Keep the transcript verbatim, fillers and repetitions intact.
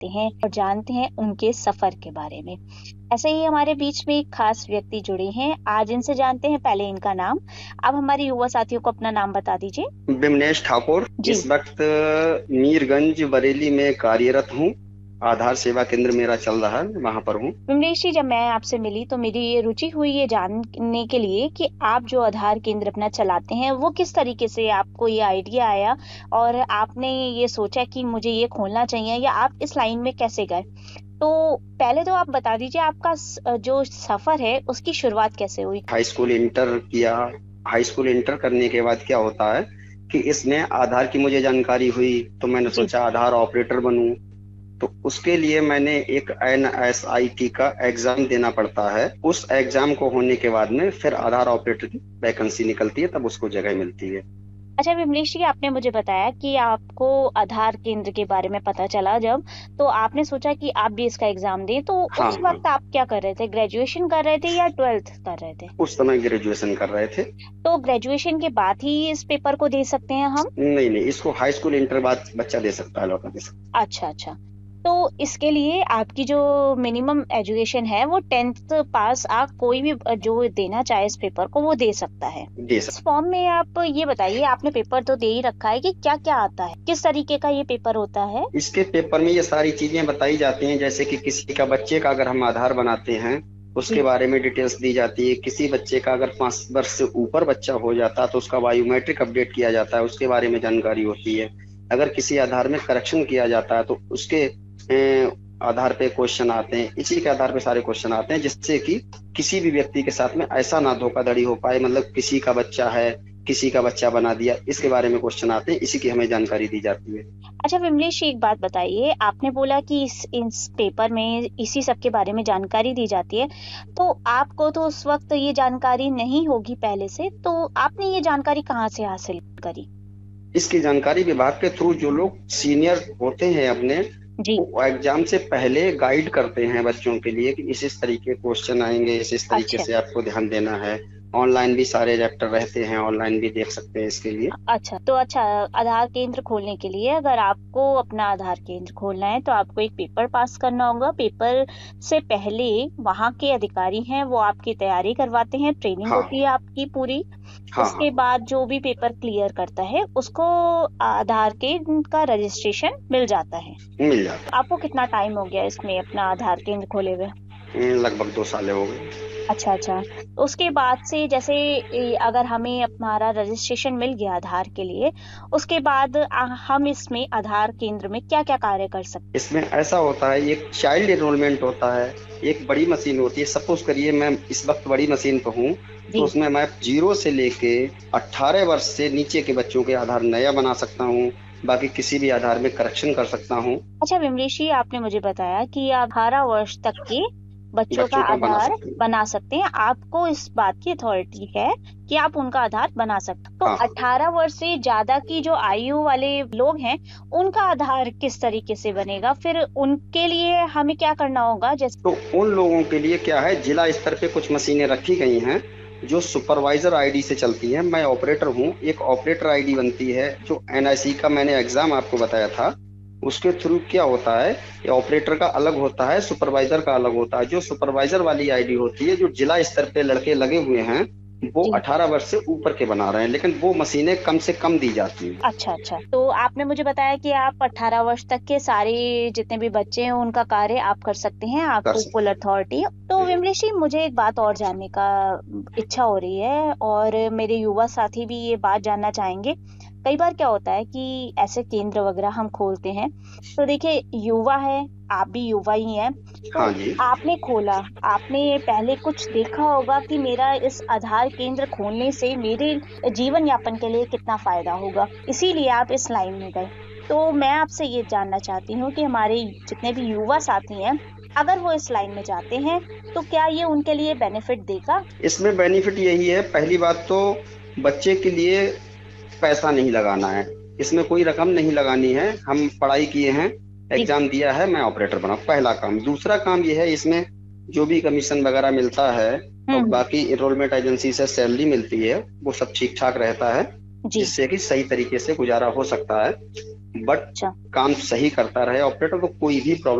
करते हैं और जानते हैं उनके सफर के बारे में। ऐसे ही हमारे बीच में एक खास व्यक्ति जुड़े हैं, आज इनसे जानते हैं पहले इनका नाम। अब हमारे युवा साथियों को अपना नाम बता दीजिए। बिमनेश ठाकुर। जी। इस वक्त मीरगंज बरेली में कार्यरत हूँ। आधार सेवा केंद्र मेरा चल रहा है, वहां पर हूँ। विमलेश जी, जब मैं आपसे मिली तो मेरी ये रुचि हुई ये जानने के लिए कि आप जो आधार केंद्र अपना चलाते हैं वो किस तरीके से आपको ये आइडिया आया और आपने ये सोचा कि मुझे ये खोलना चाहिए, या आप इस लाइन में कैसे गए। तो पहले तो आप बता दीजिए आपका स- जो सफर है उसकी शुरुआत कैसे हुई। हाई स्कूल इंटर किया। हाई स्कूल इंटर करने के बाद क्या होता है कि इसमें आधार की मुझे जानकारी हुई, तो मैंने जी। सोचा आधार ऑपरेटर बनूं। तो उसके लिए मैंने एक एन एस आई टी का एग्जाम देना पड़ता है। उस एग्जाम को होने के बाद में फिर आधार ऑपरेटर की वैकेंसी निकलती है, तब उसको जगह मिलती है। अच्छा विमलेश जी, आपने मुझे बताया कि आपको आधार केंद्र के बारे में पता चला जब, तो आपने सोचा कि आप भी इसका एग्जाम दें। तो हाँ उस हाँ। वक्त आप क्या कर रहे थे, ग्रेजुएशन कर रहे थे या ट्वेल्थ कर रहे थे। उस समय ग्रेजुएशन कर रहे थे। तो ग्रेजुएशन के बाद ही इस पेपर को दे सकते हैं हम। नहीं नहीं, इसको हाई स्कूल इंटर बाद बच्चा दे सकता है, लड़का दे सकता अच्छा अच्छा। तो इसके लिए आपकी जो मिनिमम एजुकेशन है वो टेंथ पास, आप कोई भी जो देना चाहे इस पेपर को वो दे सकता है। है, दे इस सकता फॉर्म में आप ये बताइए, आपने पेपर तो दे ही रखा है, कि क्या क्या आता है, किस तरीके का ये पेपर होता है। है। इसके पेपर में ये सारी चीजें बताई जाती हैं, जैसे कि किसी का बच्चे का अगर हम आधार बनाते हैं उसके जी। बारे में डिटेल्स दी जाती है। किसी बच्चे का अगर पाँच वर्ष से ऊपर बच्चा हो जाता है तो उसका बायोमेट्रिक अपडेट किया जाता है, उसके बारे में जानकारी होती है। अगर किसी आधार में करेक्शन किया जाता है तो उसके अ, आधार पे क्वेश्चन आते हैं। इसी के आधार पे सारे क्वेश्चन आते हैं, जिससे कि किसी भी व्यक्ति के साथ में ऐसा ना धोखाधड़ी हो पाए। मतलब किसी का बच्चा है, किसी का बच्चा बना दिया, इसके बारे में क्वेश्चन आते हैं, इसी की हमें जानकारी दी जाती है। अच्छा विमलेश जी, एक बात बताइए, आपने बोला कि इस इस पेपर में इसी सब के बारे में जानकारी दी जाती है, तो आपको तो उस वक्त ये जानकारी नहीं होगी पहले से, तो आपने ये जानकारी कहाँ से हासिल करी। इसकी जानकारी विभाग के थ्रू जो लोग सीनियर होते हैं अपने, जी। वो एग्जाम से पहले गाइड करते हैं बच्चों के लिए कि इस इस तरीके क्वेश्चन आएंगे, इस इस तरीके अच्छा से आपको ध्यान देना है। ऑनलाइन भी सारे चैप्टर रहते हैं, ऑनलाइन भी देख सकते हैं इसके लिए। अच्छा। तो अच्छा, आधार केंद्र खोलने के लिए अगर आपको अपना आधार केंद्र खोलना है तो आपको एक पेपर पास करना होगा। पेपर से पहले वहाँ के अधिकारी हैं वो आपकी तैयारी करवाते हैं, ट्रेनिंग हाँ होती है आपकी पूरी। हाँ हाँ। उसके बाद जो भी पेपर क्लियर करता है उसको आधार केंद्र का रजिस्ट्रेशन मिल जाता है। मिल जाता आपको कितना टाइम हो गया इसमें अपना आधार केंद्र खोले हुए। है, लगभग दो साल हो गए। अच्छा अच्छा। तो उसके बाद से जैसे ए, अगर हमें हमारा रजिस्ट्रेशन मिल गया आधार के लिए, उसके बाद आ, हम इसमें आधार केंद्र में क्या क्या कार्य कर सकते इसमें ऐसा होता है, एक चाइल्ड एनरोलमेंट होता है, एक बड़ी मशीन होती है। सपोज करिए मैं इस वक्त बड़ी मशीन पर हूँ, हैं। तो जी। उसमें मैं जीरो से लेके अट्ठारह वर्ष से नीचे के बच्चों के आधार नया बना सकता हूँ। बाकी किसी भी आधार में करेक्शन कर सकता हूँ। अच्छा विमलेश जी, आपने मुझे बताया कि आप अठारह वर्ष तक के बच्चों का बच्चों का बना आधार सकते हैं। बना सकते हैं, आपको इस बात की अथॉरिटी है कि आप उनका आधार बना सकते हैं। तो हाँ, अठारह वर्ष से ज्यादा की जो आयु वाले लोग हैं उनका आधार किस तरीके से बनेगा, फिर उनके लिए हमें क्या करना होगा जैसे। तो उन लोगों के लिए क्या है, जिला स्तर पे कुछ मशीनें रखी गई हैं जो सुपरवाइजर आईडी से चलती हैं। मैं ऑपरेटर हूँ, एक ऑपरेटर आईडी बनती है जो एन आई सी का मैंने एग्जाम आपको बताया था। उसके थ्रू क्या होता है, ये ऑपरेटर का अलग होता है, सुपरवाइजर का अलग होता है। जो सुपरवाइजर वाली आईडी होती है, जो जिला स्तर पे लड़के लगे हुए हैं, वो जी। अठारह वर्ष से ऊपर के बना रहे हैं, लेकिन वो मशीनें कम से कम दी जाती हैं। अच्छा अच्छा। तो आपने मुझे बताया कि आप अठारह वर्ष तक के सारे जितने भी बच्चे हैं उनका कार्य आप कर सकते हैं, कर आपको फुल सकते अथॉरिटी है। तो हैं। विमलेश जी, मुझे एक बात और जानने का इच्छा हो रही है और मेरे युवा साथी भी ये बात जानना चाहेंगे। कई बार क्या होता है कि ऐसे केंद्र वगैरह हम खोलते हैं, तो देखिए युवा है, आप भी युवा ही हैं, तो हाँ जी। आपने खोला, आपने पहले कुछ देखा होगा कि मेरा इस आधार केंद्र खोलने से मेरे जीवन यापन के लिए कितना फायदा होगा, इसीलिए आप इस लाइन में गए। तो मैं आपसे ये जानना चाहती हूँ कि हमारे जितने भी युवा साथी हैं, अगर वो इस लाइन में जाते हैं तो क्या ये उनके लिए बेनिफिट देगा। इसमें बेनिफिट यही है, पहली बात तो बच्चे के लिए पैसा नहीं लगाना है, इसमें कोई रकम नहीं लगानी है। हम पढ़ाई किए हैं, जी। एग्जाम दिया है, मैं ऑपरेटर बना, पहला काम। दूसरा काम ये है, इसमें जो भी कमीशन वगैरह मिलता है और हम्म। बाकी एनरोलमेंट एजेंसी से सैलरी मिलती है, वो सब ठीक ठाक रहता है, जी। जिससे कि सही तरीके से गुजारा हो सकता है। बट अच्छा। काम सही करता रहे ऑपरेटर, तो कोई भी प्रॉब्लम